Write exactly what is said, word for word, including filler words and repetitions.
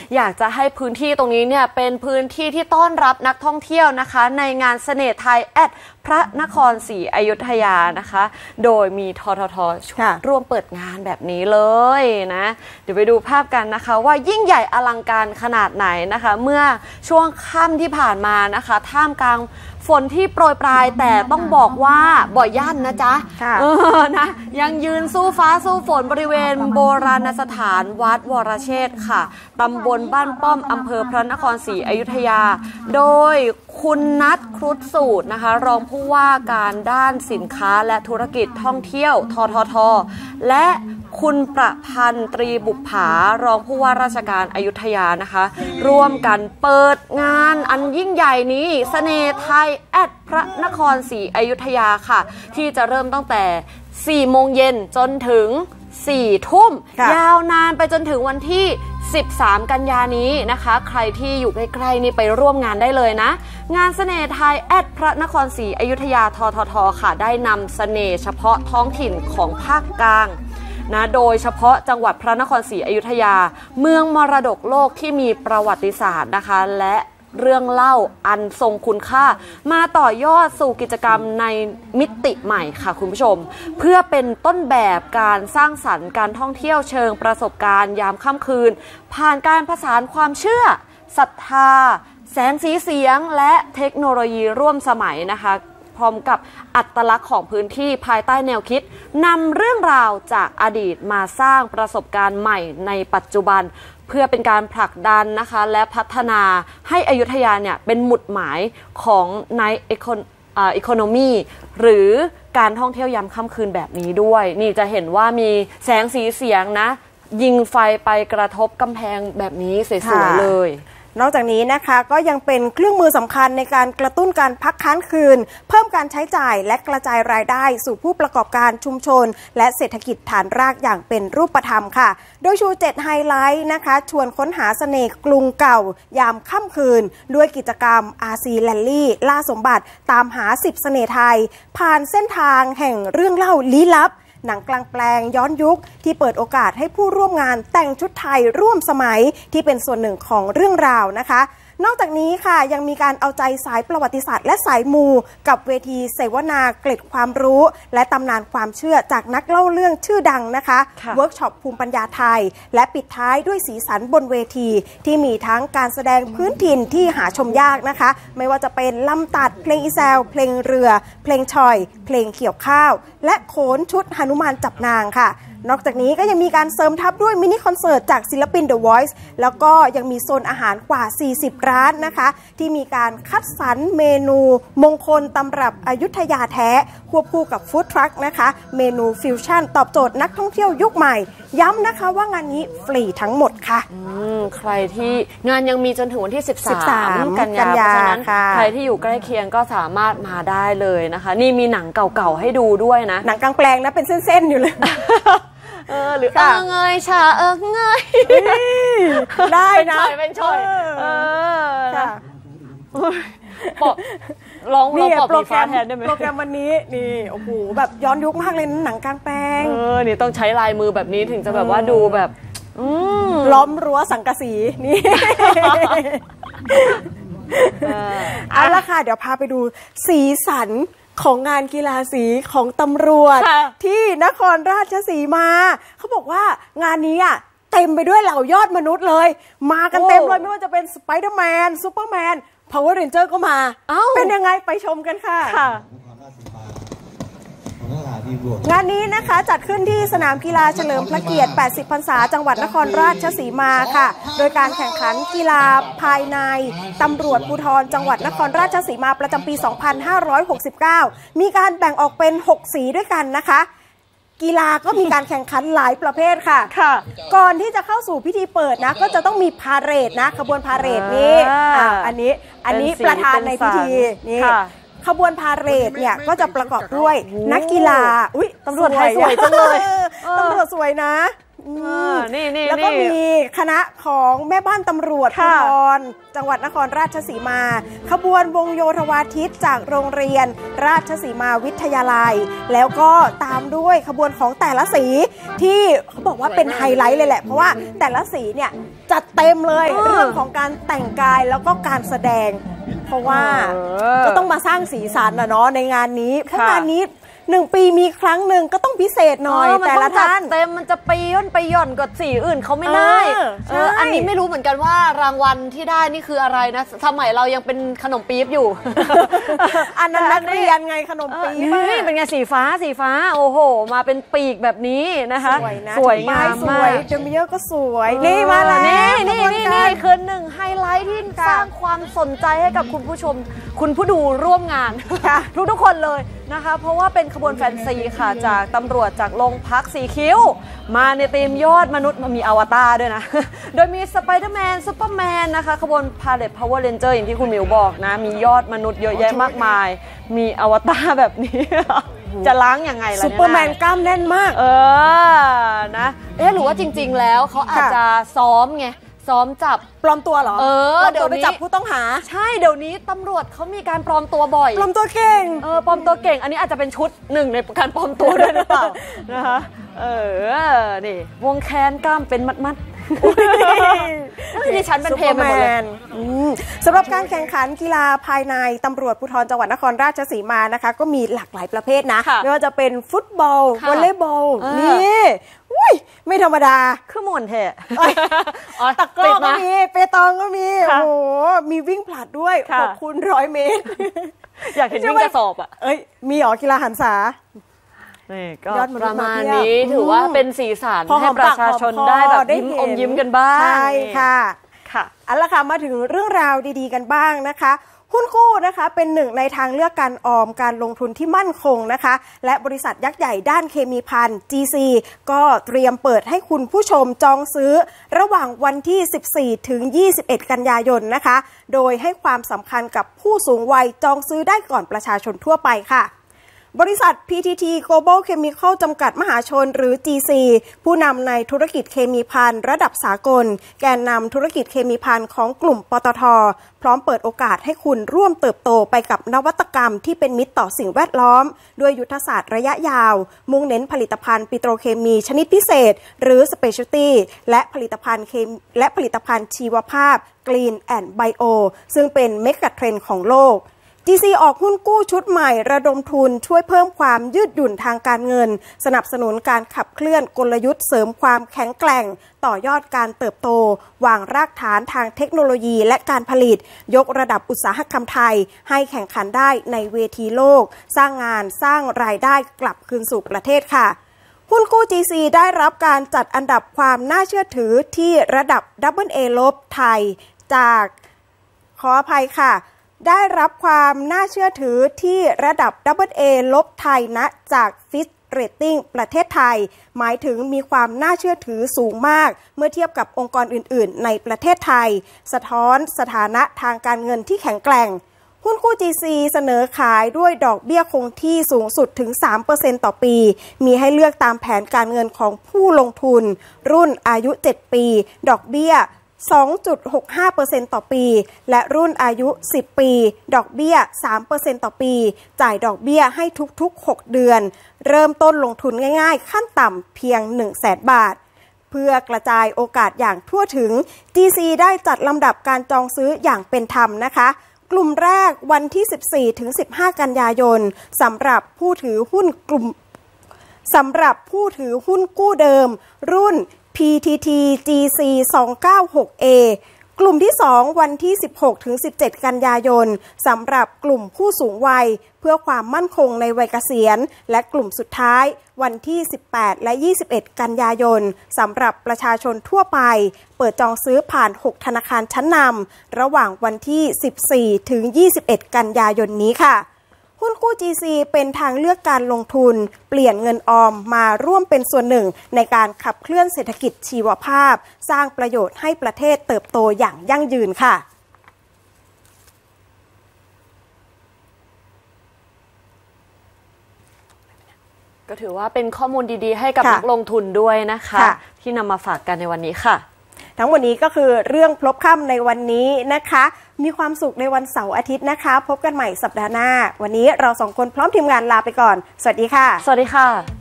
อยากจะให้พื้นที่ตรงนี้เนี่ยเป็นพื้นที่ที่ต้อนรับนักท่องเที่ยวนะคะในงานเสน่ห์ไทยแอดพระนครศรีอยุธยานะคะโดยมีทททร่วมเปิดงานแบบนี้เลยนะเดี๋ยวไปดูภาพกันนะคะว่ายิ่งใหญ่อลังการขนาดไหนนะคะเมื่อช่วงค่ำที่ผ่านมานะคะท่ามกลางฝนที่โปรยปลายแต่ต้องบอกว่าบ่อยย่านนะจ๊ะเออนะยังยืนสู้ฟ้าสู้ฝนบริเวณโบราณสถานวัดวรเชษฐ์ค่ะตำบลบ้านป้อมอำเภอพระนครศรีอยุธยาโดยคุณนัทครุฑสูตรนะคะรองผู้ว่าการด้านสินค้าและธุรกิจท่องเที่ยวทททและคุณประพันธ์ตรีบุปผารองผู้ว่าราชการอยุธยานะคะร่วมกันเปิดงานอันยิ่งใหญ่นี้เสน่ห์ไทยแอดพระนครศรีอยุธยาค่ะที่จะเริ่มตั้งแต่สี่โมงเย็นจนถึงสี่ทุ่มยาวนานไปจนถึงวันที่สิบสามกันยานี้นะคะใครที่อยู่ใกล้ๆนี่ไปร่วมงานได้เลยนะงานเสน่ห์ไทยแอดพระนครศรีอยุธยาทททค่ะได้นำเสน่ห์เฉพาะท้องถิ่นของภาคกลางนะโดยเฉพาะจังหวัดพระนครศรีอยุธยาเมืองมรดกโลกที่มีประวัติศาสตร์นะคะและเรื่องเล่าอันทรงคุณค่ามาต่อยอดสู่กิจกรรมในมิติใหม่ค่ะคุณผู้ชมเพื่อเป็นต้นแบบการสร้างสรรค์การท่องเที่ยวเชิงประสบการณ์ยามค่ำคืนผ่านการผสานความเชื่อศรัทธาแสงสีเสียงและเทคโนโลยีร่วมสมัยนะคะพร้อมกับอัตลักษณ์ของพื้นที่ภายใต้แนวคิดนำเรื่องราวจากอดีตมาสร้างประสบการณ์ใหม่ในปัจจุบันเพื่อเป็นการผลักดันนะคะและพัฒนาให้อยุธยาเนี่ยเป็นหมุดหมายของในอีโคโนมีหรือการท่องเที่ยวยามค่ำคืนแบบนี้ด้วยนี่จะเห็นว่ามีแสงสีเสียงนะยิงไฟไปกระทบกำแพงแบบนี้สวยๆเลยนอกจากนี้นะคะก็ยังเป็นเครื่องมือสำคัญในการกระตุ้นการพักค้างคืนเพิ่มการใช้จ่ายและกระจายรายได้สู่ผู้ประกอบการชุมชนและเศรษฐกิจฐานรากอย่างเป็นรูปธรรมค่ะโดยชูเจ็ดไฮไลท์นะคะชวนค้นหาเสน่ห์กรุงเก่ายามค่ำคืนด้วยกิจกรรม อาร์ ซี Rally ล่าสมบัติตามหาสิบเสน่ห์ไทยผ่านเส้นทางแห่งเรื่องเล่าลี้ลับหนังกลางแปลงย้อนยุคที่เปิดโอกาสให้ผู้ร่วมงานแต่งชุดไทยร่วมสมัยที่เป็นส่วนหนึ่งของเรื่องราวนะคะนอกจากนี้ค่ะยังมีการเอาใจสายประวัติศาสตร์และสายมูกับเวทีเสวนาเกล็ดความรู้และตำนานความเชื่อจากนักเล่าเรื่องชื่อดังนะคะเวิร์กช็อปภูมิปัญญาไทยและปิดท้ายด้วยสีสันบนเวทีที่มีทั้งการแสดงพื้นถิ่นที่หาชมยากนะคะไม่ว่าจะเป็นลำตัดเพลงอีแซวเพลงเรือเพลงชอยเพลงเกี่ยวข้าวและโขนชุดหนุมานจับนางค่ะนอกจากนี้ก็ยังมีการเสริมทับด้วยมินิคอนเสิร์ตจากศิลปิน The Voice แล้วก็ยังมีโซนอาหารกว่าสี่สิบร้านนะคะที่มีการคัดสรรเมนูมงคลตำรับอยุธยาแท้ควบคู่กับฟู้ดทรัคนะคะเมนูฟิวชั่นตอบโจทย์นักท่องเที่ยวยุคใหม่ย้ำนะคะว่างานนี้ฟรีทั้งหมดค่ะใครที่งานยังมีจนถึงวันที่สิบสามกันยายนเพราะฉะนั้นใครที่อยู่ใกล้เคียงก็สามารถมาได้เลยนะคะนี่มีหนังเก่าๆให้ดูด้วยนะหนังกลางแปลงนะเป็นเส้นๆอยู่เลยเออหรือเออเงยชาเออเงยได้นะเป็นช่อยเออค่ะบอกร้องเราปอบผีฟ้าแทนได้ไหมโปรแกรมวันนี้นี่โอ้โหแบบย้อนยุคมากเลยหนังกลางแปลงเออนี่ต้องใช้ลายมือแบบนี้ถึงจะแบบว่าดูแบบล้อมรั้วสังกะสีนี่เอาละค่ะเดี๋ยวพาไปดูสีสันของงานกีฬาสีของตำรวจที่นครราชสีมาเขาบอกว่างานนี้อ่ะเต็มไปด้วยเหล่ายอดมนุษย์เลยมากันเต็มเลยไม่ว่าจะเป็นสไปเดอร์แมนซูเปอร์แมนพาวเวอร์เรนเจอร์ก็มาเป็นยังไงไปชมกันค่ะงานนี้นะคะจัดขึ้นที่สนามกีฬาเฉลิมพระเกียรติแปดสิบพรรษาจังหวัดนครราชสีมาค่ะโดยการแข่งขันกีฬาภายในตำรวจภูธรจังหวัดนครราชสีมาประจำปี สองพันห้าร้อยหกสิบเก้า มีการแบ่งออกเป็นหกสีด้วยกันนะคะกีฬาก็มีการแข่งขันหลายประเภทค่ะก่อนที่จะเข้าสู่พิธีเปิดนะก็จะต้องมีพาเหรดนะขบวนพาเหรดนี้อ่าอันนี้อันนี้ประธานในพิธีนี่ขบวนพาเหรดเนี่ยก็จะประกอบด้วยนักกีฬาอุ้ยตำรวจไทยสวยจังเลยตำรวจสวยนะนี่นี่แล้วก็มีคณะของแม่บ้านตำรวจภูธรจังหวัดนครราชสีมาขบวนวงโยธวาทิตจากโรงเรียนราชสีมาวิทยาลัยแล้วก็ตามด้วยขบวนของแต่ละสีที่เขาบอกว่าเป็นไฮไลท์เลยแหละเพราะว่าแต่ละสีเนี่ยจัดเต็มเลยเรื่องของการแต่งกายแล้วก็การแสดงเพราะว่าก็ต้องมาสร้างสีสันนะเนาะในงานนี้เพราะงานนี้หนึ่งปีมีครั้งหนึ่งก็ต้องพิเศษหน่อยแต่ละท่านเต็มมันจะไปย่นไปหย่อนกว่าสีอื่นเขาไม่ได้เอออันนี้ไม่รู้เหมือนกันว่ารางวัลที่ได้นี่คืออะไรนะสมัยเรายังเป็นขนมปี๊บอยู่อันนั้นนักเรียนไงขนมปี๊บนี่เป็นไงสีฟ้าสีฟ้าโอ้โหมาเป็นปีกแบบนี้นะคะสวยนะสวยงามมากเจมิเยอร์ก็สวยนี่มาแล้วนี่นี่นี่นี่คือหนึ่งไฮไลท์ที่สร้างความสนใจให้กับคุณผู้ชมคุณผู้ดูร่วมงานทุกทุกคนเลยนะคะเพราะว่าเป็นขบวนแฟนซีค่ะจากตำรวจจากโรงพักสีคิ้วมาในธีมยอดมนุษย์มีอวตารด้วยนะโดยมีสไปเดอร์แมนซูเปอร์แมนนะคะขบวนพาเลทพาวเวอร์เรนเจอร์อย่างที่คุณมิวบอกนะมียอดมนุษย์เยอะแยะมากมายมีอวตารแบบนี้จะล้างยังไงล่ะซูเปอร์แมนกล้ามแน่นมากเออนะเอ๊ะหรือว่าจริงๆแล้วเขาอาจจะซ้อมไงซ้อมจับปลอมตัวเหรอเออเดี๋ยวไปจับผู้ต้องหาใช่เดี๋ยวนี้ตำรวจเขามีการปลอมตัวบ่อยปลอมตัวเก่งเออปลอมตัวเก่งอันนี้อาจจะเป็นชุดหนึ่งในการปลอมตัวด้วยหรือเปล่านะคะเออนี่วงแขนกล้ามเป็นมัดๆดิฉันเป็นเพลงไปหมดเลยสำหรับการแข่งขันกีฬาภายในตำรวจภูธรจังหวัดนครราชสีมานะคะก็มีหลากหลายประเภทนะไม่ว่าจะเป็นฟุตบอลวอลเลย์บอลนี่อุ้ยไม่ธรรมดาคือหม่นแท้ตะกร้อก็มีเปตองก็มีโอ้โหมีวิ่งผลัดด้วยหกคูณร้อยเมตรอยากเห็นวิ่งกระสอบอ่ะเอ้ยมีอ๋อกีฬาหันษานี่ก็ประมาณนี้ถือว่าเป็นสีสันให้ประชาชนได้แบบยิ้มอมยิ้มกันบ้างใช่ค่ะค่ะเอาละค่ะมาถึงเรื่องราวดีๆกันบ้างนะคะหุ้นกู้นะคะเป็นหนึ่งในทางเลือกการออมการลงทุนที่มั่นคงนะคะและบริษัทยักษ์ใหญ่ด้านเคมีภัณฑ์ จี ซี ก็เตรียมเปิดให้คุณผู้ชมจองซื้อระหว่างวันที่สิบสี่ถึงยี่สิบเอ็ดกันยายนนะคะโดยให้ความสำคัญกับผู้สูงวัยจองซื้อได้ก่อนประชาชนทั่วไปค่ะบริษัท พี ที ที Global Chemical จำกัดมหาชนหรือ จี ซี ผู้นำในธุรกิจเคมีภัณฑ์ระดับสากลแกนนำธุรกิจเคมีภัณฑ์ของกลุ่มปตท.พร้อมเปิดโอกาสให้คุณร่วมเติบโตไปกับนวัตกรรมที่เป็นมิตรต่อสิ่งแวดล้อมด้วยยุทธศาสตร์ระยะยาวมุ่งเน้นผลิตภัณฑ์ปิโตรเคมีชนิดพิเศษหรือ Specialty และผลิตภัณฑ์เคมีและผลิตภัณฑ์ชีวภาพ Green and Bio ซึ่งเป็นเมกะเทรนด์ของโลกจี ซี ออกหุ้นกู้ชุดใหม่ระดมทุนช่วยเพิ่มความยืดหยุ่นทางการเงินสนับสนุนการขับเคลื่อนกลยุทธ์เสริมความแข็งแกร่งต่อยอดการเติบโตวางรากฐานทางเทคโนโลยีและการผลิตยกระดับอุตสาหกรรมไทยให้แข่งขันได้ในเวทีโลกสร้างงานสร้างรายได้กลับคืนสู่ประเทศค่ะหุ้นกู้ จี ซี ได้รับการจัดอันดับความน่าเชื่อถือที่ระดับ ดับเบิลเอ ลบไทยจากขออภัยค่ะได้รับความน่าเชื่อถือที่ระดับ ดับเบิลเอ ลบไทยนะจาก Fitch Ratings ประเทศไทยหมายถึงมีความน่าเชื่อถือสูงมากเมื่อเทียบกับองค์กรอื่นๆในประเทศไทยสะท้อนสถานะทางการเงินที่แข็งแกร่งหุ้นกู้ จี ซี เสนอขายด้วยดอกเบี้ยคงที่สูงสุดถึง สามเปอร์เซ็นต์ ต่อปีมีให้เลือกตามแผนการเงินของผู้ลงทุนรุ่นอายุ เจ็ด ปีดอกเบี้ยสองจุดหกห้าเปอร์เซ็นต์ ต่อปีและรุ่นอายุสิบปีดอกเบี้ย สามเปอร์เซ็นต์ ต่อปีจ่ายดอกเบี้ยให้ทุกๆหกเดือนเริ่มต้นลงทุนง่ายๆขั้นต่ำเพียง หนึ่งแสน บาทเพื่อกระจายโอกาสอย่างทั่วถึง จี ซี ได้จัดลำดับการจองซื้ออย่างเป็นธรรมนะคะกลุ่มแรกวันที่สิบสี่ถึงสิบห้ากันยายนสำหรับผู้ถือหุ้นกลุ่มสำหรับผู้ถือหุ้นกู้เดิมรุ่นพี ที ที จี ซี สองเก้าหก เอ กลุ่มที่สองวันที่สิบหกถึงสิบเจ็ดกันยายนสำหรับกลุ่มผู้สูงวัยเพื่อความมั่นคงในวัยเกษียณและกลุ่มสุดท้ายวันที่สิบแปดและยี่สิบเอ็ดกันยายนสำหรับประชาชนทั่วไปเปิดจองซื้อผ่านหกธนาคารชั้นนำระหว่างวันที่สิบสี่ถึงยี่สิบเอ็ดกันยายนนี้ค่ะหุ้นกู้ จี ซี เป็นทางเลือกการลงทุนเปลี่ยนเงินออมมาร่วมเป็นส่วนหนึ่งในการขับเคลื่อนเศรษฐกิจชีวภาพสร้างประโยชน์ให้ประเทศเติบโตอย่างยั่งยืนค่ะก็ถือว่าเป็นข้อมูลดีๆให้กับนักลงทุนด้วยนะคะที่นำมาฝากกันในวันนี้ค่ะทั้งหมดนี้ก็คือเรื่องพลบค่ำในวันนี้นะคะมีความสุขในวันเสาร์อาทิตย์นะคะพบกันใหม่สัปดาห์หน้าวันนี้เราสองคนพร้อมทีมงานลาไปก่อนสวัสดีค่ะสวัสดีค่ะ